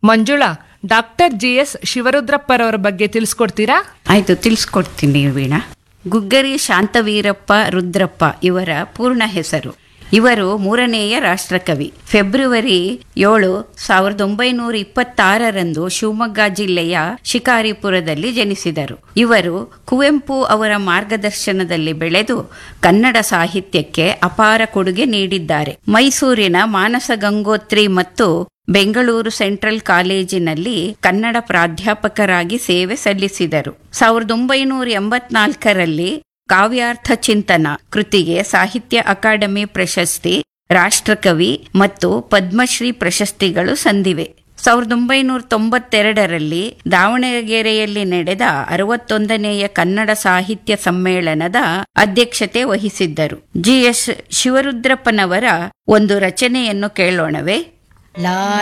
Manjula, doctor GS ಶಿವರುದ್ರಪ್ಪರವರ ಬಗ್ಗೆ ತಿಳಿಸ್ಕೊಡ್ತೀರಾ? ಆಯ್ತು, ತಿಳಿಸ್ಕೊಡ್ತೀನಿ ವೀಣಾ. ಗುಗ್ಗರಿ ಶಾಂತವೀರಪ್ಪ ರುದ್ರಪ್ಪ ಇವರ ಪೂರ್ಣ ಹೆಸರು. ಇವರು 3ನೇಯ ರಾಷ್ಟ್ರಕವಿ. ಫೆಬ್ರವರಿ 7, 1926ರಂದು ಶಿವಮೊಗ್ಗ ಜಿಲ್ಲೆಯ ಶಿಕಾರಿಪುರದಲ್ಲಿ ಜನಿಸಿದರು. ಇವರು ಕುವೆಂಪು ಅವರ ಮಾರ್ಗದರ್ಶನದಲ್ಲಿ ಬೆಳೆದು ಕನ್ನಡ ಸಾಹಿತ್ಯಕ್ಕೆ ಅಪಾರ ಕೊಡುಗೆ ನೀಡಿದ್ದಾರೆ. ಮೈಸೂರಿನ ಮಾನಸ ಗಂಗೋತ್ರಿ ಮತ್ತು ಬೆಂಗಳೂರು ಸೆಂಟ್ರಲ್ ಕಾಲೇಜಿನಲ್ಲಿ ಕನ್ನಡ ಪ್ರಾಧ್ಯಾಪಕರಾಗಿ ಸೇವೆ ಸಲ್ಲಿಸಿದರು. 1984ರಲ್ಲಿ ಕಾವ್ಯಾರ್ಥ ಚಿಂತನ ಕೃತಿಗೆ ಸಾಹಿತ್ಯ ಅಕಾಡೆಮಿ ಪ್ರಶಸ್ತಿ, ರಾಷ್ಟ್ರಕವಿ ಮತ್ತು ಪದ್ಮಶ್ರೀ ಪ್ರಶಸ್ತಿಗಳು ಸಂದಿವೆ. 1992ರಲ್ಲಿ ದಾವಣಗೆರೆಯಲ್ಲಿ ನಡೆದ 61ನೇಯ ಕನ್ನಡ ಸಾಹಿತ್ಯ ಸಮ್ಮೇಳನದ ಅಧ್ಯಕ್ಷತೆ ವಹಿಸಿದ್ದರು. GS ಶಿವರುದ್ರಪ್ಪನವರ ಒಂದು ರಚನೆಯನ್ನು ಕೇಳೋಣವೇ? ಲಾ